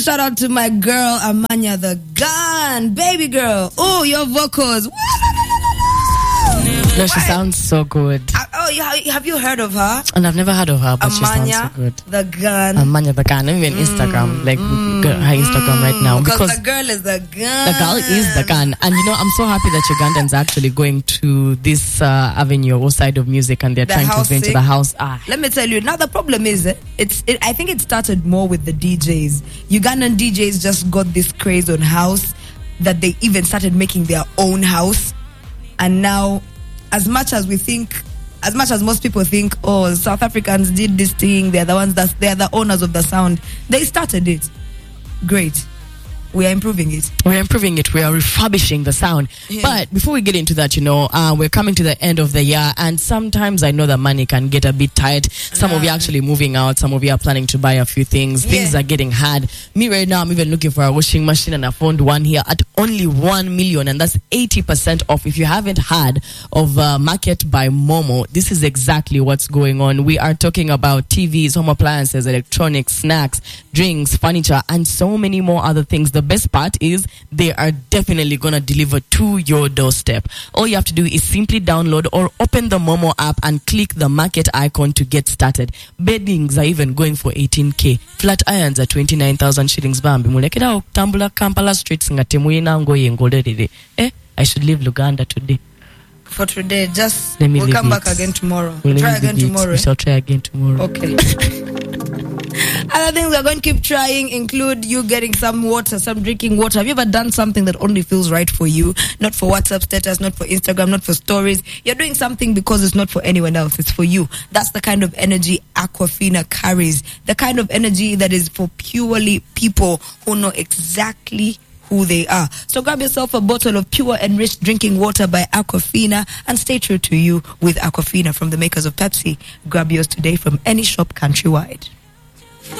shout out to my girl Amanya the Gun, baby girl. Oh, your vocals. No, she sounds so good. Have you heard of her? And I've never heard of her, but Amanya, she sounds so good. The Gun. Amanya the Gun. I'm even Instagram, like her Instagram right now. Because the girl is the gun. The girl is the gun. And you know, I'm so happy that Ugandans are actually going to this avenue or side of music, and they're trying to go into the house. Let me tell you, now the problem is, I think it started more with the DJs. Ugandan DJs just got this craze on house that they even started making their own house. And now, as much as most people think, oh, South Africans did this thing, they're the ones they're the owners of the sound. They started it. Great. We are improving it. We are refurbishing the sound. Yeah. But before we get into that, you know, we're coming to the end of the year, and sometimes I know that money can get a bit tight. Some of you are actually moving out. Some of you are planning to buy a few things. Yeah. Things are getting hard. Me right now, I'm even looking for a washing machine, and I found one here at only 1 million, and that's 80% off. If you haven't heard of Market by Momo, this is exactly what's going on. We are talking about TVs, home appliances, electronics, snacks, drinks, furniture, and so many more other things. The best part is they are definitely gonna deliver to your doorstep. All you have to do is simply download or open the Momo app and click the market icon to get started. Beddings are even going for 18k. Flat irons are 29,000 shillings. Bambi mulekera tambula Kampala streets nga temuyina ngoye ngolelele. I should leave Luganda today. For today, just we'll come back again tomorrow. We'll try again tomorrow. We shall try again tomorrow. Okay. Other things we're going to keep trying include you getting some water, some drinking water. Have you ever done something that only feels right for you? Not for WhatsApp status, not for Instagram, not for stories. You're doing something because it's not for anyone else. It's for you. That's the kind of energy Aquafina carries. The kind of energy that is for purely people who know exactly who they are. So grab yourself a bottle of pure enriched drinking water by Aquafina and stay true to you with Aquafina from the makers of Pepsi. Grab yours today from any shop countrywide.